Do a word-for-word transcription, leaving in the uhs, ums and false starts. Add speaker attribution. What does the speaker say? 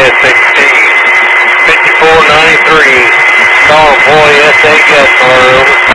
Speaker 1: S sixteen. fifty-four ninety-three. Call employee S A Gessler, over.